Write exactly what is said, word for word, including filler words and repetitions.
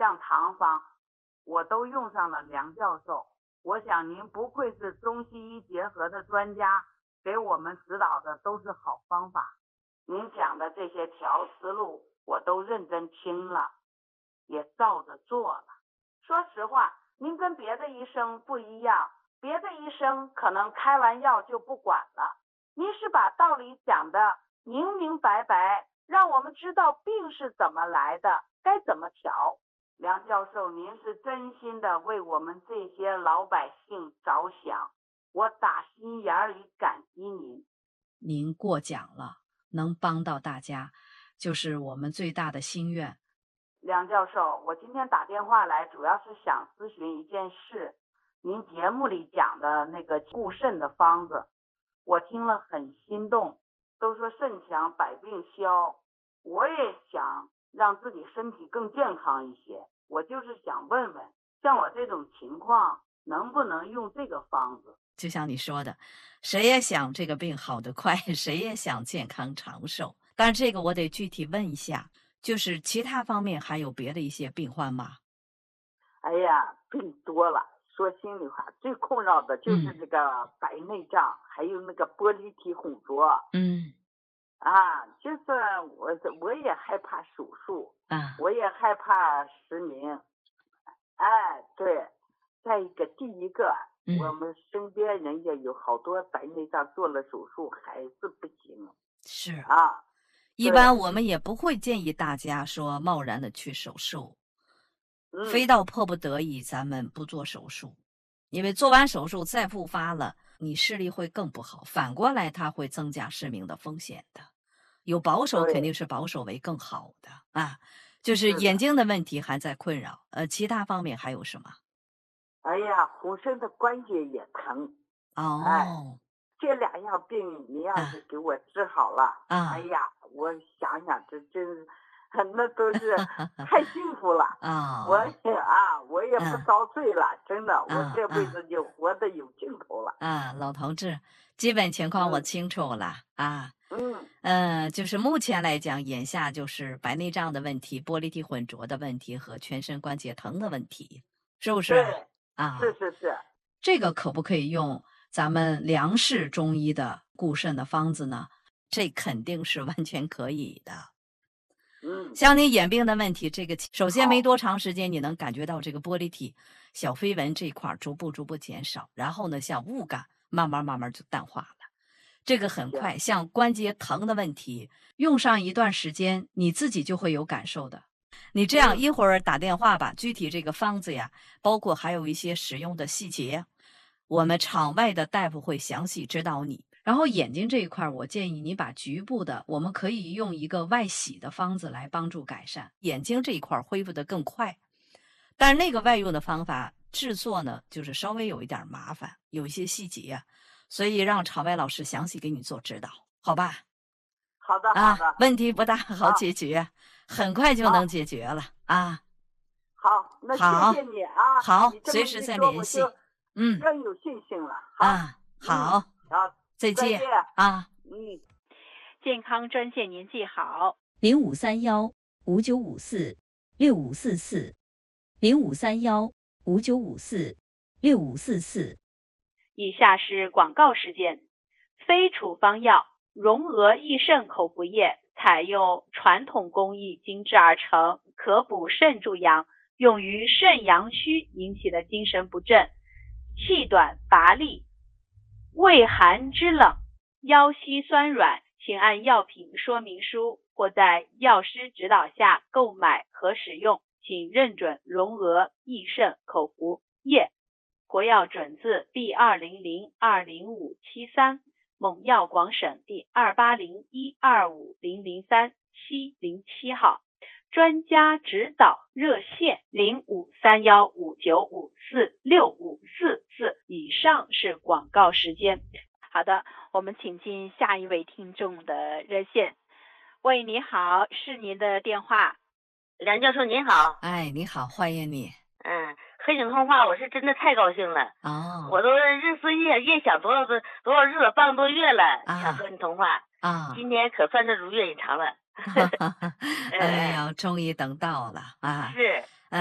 像唐方，我都用上了梁教授。我想您不愧是中西医结合的专家，给我们指导的都是好方法。您讲的这些条思路我都认真听了，也照着做了。说实话，您跟别的医生不一样，别的医生可能开完药就不管了，您是把道理讲的明明白白，让我们知道病是怎么来的，该怎么调。梁教授，您是真心的为我们这些老百姓着想，我打心眼里感激您。 您过奖了，能帮到大家，就是我们最大的心愿。 梁教授，我今天打电话来，主要是想咨询一件事。您节目里讲的那个固肾的方子，我听了很心动，都说肾强百病消，我也想让自己身体更健康一些。我就是想问问，像我这种情况，能不能用这个方子？ 就像你说的，谁也想这个病好得快，谁也想健康长寿。但是这个我得具体问一下，就是其他方面还有别的一些病患吗？ 哎呀，病多了。说心里话，最困扰的就是这个白内障，嗯、还有那个玻璃体混浊。 嗯。 啊，就是我我也害怕手术啊， 我也害怕失明。哎，对。再一个，第一个、嗯，我们身边人家有好多白内障做了手术还是不行。 是啊， 一般我们也不会建议大家说贸然的去手术，嗯、非到迫不得已咱们不做手术，因为做完手术再复发了，你视力会更不好，反过来它会增加失明的风险的。有保守肯定是保守为更好的啊，就是眼睛的问题还在困扰，呃，其他方面还有什么？ 哎呀，浑身的关节也疼。 哦， 哎，这两样病你要是给我治好了， 啊、 哎呀，我想想这真是，那都是太幸福了啊、 哦！我啊，我也不遭罪了，嗯、真的， 啊、 我这辈子就活得有尽头了。 啊，老同志，基本情况我清楚了、嗯、啊。 嗯， 呃，就是目前来讲，眼下就是白内障的问题、玻璃体混浊的问题和全身关节疼的问题，是不是？ 对， 啊， 是是是。 这个可不可以用咱们梁氏中医的固肾的方子呢？这肯定是完全可以的。 嗯， 像你眼病的问题，这个首先没多长时间，你能感觉到这个玻璃体小飞蚊这一块逐步逐步减少，然后呢，像雾感慢慢慢慢就淡化了。这个很快，像关节疼的问题，用上一段时间，你自己就会有感受的。你这样一会儿打电话吧，具体这个方子呀，包括还有一些使用的细节，我们场外的大夫会详细指导你。然后眼睛这一块，我建议你把局部的，我们可以用一个外洗的方子来帮助改善眼睛这一块恢复的更快。但是那个外用的方法制作呢，就是稍微有一点麻烦，有一些细节啊。所以让场外老师详细给你做指导，好吧？ 好的，好的， 啊，问题不大，好解决，啊、很快就能解决了啊。 好，那谢谢你啊， 好，随时再联系。嗯， 更有信心了。 啊，好， 嗯、好， 再见, 再见啊。 嗯， 健康专线您记好： 零五三幺五九五四六五四四，零五三幺五九五四六五四四。 以下是广告时间。非处方药荣娥益肾口服液采用传统工艺精制而成，可补肾助阳，用于肾阳虚引起的精神不振、气短乏力、畏寒肢冷、腰膝酸软，请按药品说明书或在药师指导下购买和使用，请认准荣娥益肾口服液。国药准字 B 二零零二零五七三，蒙药广审第二八零一二五零零三七零七号。专家指导热线零五三幺五九五四六五四四。以上是广告时间。好的，我们请进下一位听众的热线。喂，你好，是您的电话。 梁教授您好。 哎，你好，欢迎你。 嗯，和你通话我是真的太高兴了。 哦， 我都日思夜夜想多少多多少日了，半个多月了， 啊、 想和你通话啊。 今天可算是如愿以偿了。 哎呀，终于等到了啊！ 是，